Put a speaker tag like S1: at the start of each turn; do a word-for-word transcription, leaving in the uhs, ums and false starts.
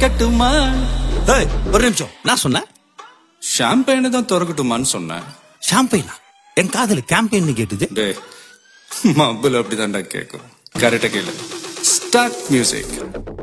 S1: திறக்கட்டுமா?
S2: ஏய், ஒரு நிமிஷம். நான் சொன்னேன்
S1: ஷாம்பெயினை தான் திறக்கட்டுமான்னு சொன்னேன்.
S2: ஷாம்பெயினா? என் காதல கேம்பெயின் கேட்டுது.
S1: டேய், மబ్బுல அப்படிதான்டா கேட்கும். கரெக்டா கேளு. Start music.